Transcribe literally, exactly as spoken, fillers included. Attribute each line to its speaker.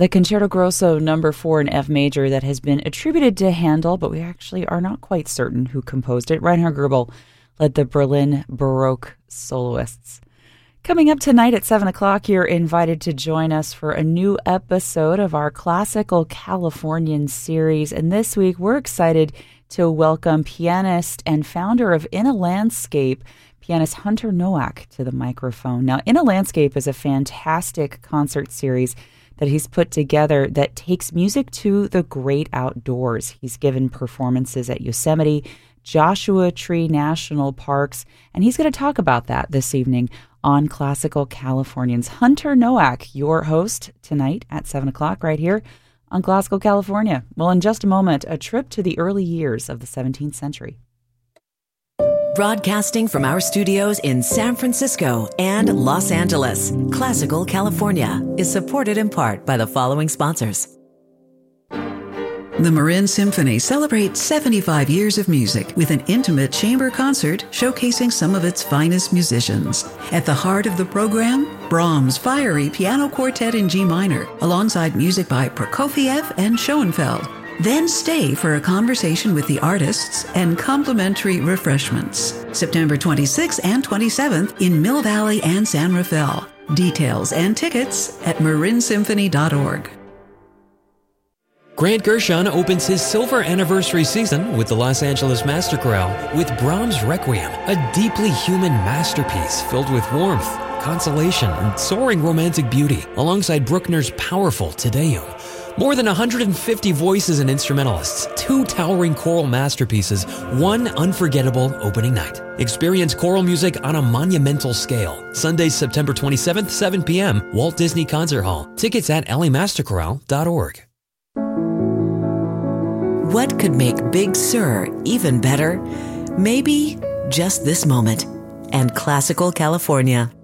Speaker 1: the Concerto Grosso number four in F major that has been attributed to Handel, but we actually are not quite certain who composed it. Reinhard Goebel led the Berlin Baroque soloists. Coming up tonight at seven o'clock, you're invited to join us for a new episode of our Classical Californian series. And this week, we're excited to welcome pianist and founder of In a Landscape, pianist Hunter Nowak, to the microphone. Now, In a Landscape is a fantastic concert series that he's put together that takes music to the great outdoors. He's given performances at Yosemite, Joshua Tree National Parks, and he's going to talk about that this evening on Classical Californians. Hunter Nowak, your host tonight at seven o'clock right here on Classical California. Well, in just a moment, a trip to the early years of the seventeenth century.
Speaker 2: Broadcasting from our studios in San Francisco and Los Angeles, Classical California is supported in part by the following sponsors.
Speaker 3: The Marin Symphony celebrates seventy-five years of music with an intimate chamber concert showcasing some of its finest musicians. At the heart of the program, Brahms' fiery piano quartet in G minor, alongside music by Prokofiev and Schoenfeld. Then stay for a conversation with the artists and complimentary refreshments. September twenty-sixth and twenty-seventh in Mill Valley and San Rafael. Details and tickets at marin symphony dot org.
Speaker 4: Grant Gershon opens his silver anniversary season with the Los Angeles Master Chorale with Brahms' Requiem, a deeply human masterpiece filled with warmth, consolation, and soaring romantic beauty, alongside Bruckner's powerful Te Deum. More than one hundred fifty voices and instrumentalists, two towering choral masterpieces, one unforgettable opening night. Experience choral music on a monumental scale. Sunday, September twenty-seventh, seven p.m., Walt Disney Concert Hall. Tickets at l a master chorale dot org.
Speaker 2: What could make Big Sur even better? Maybe just this moment. And Classical California.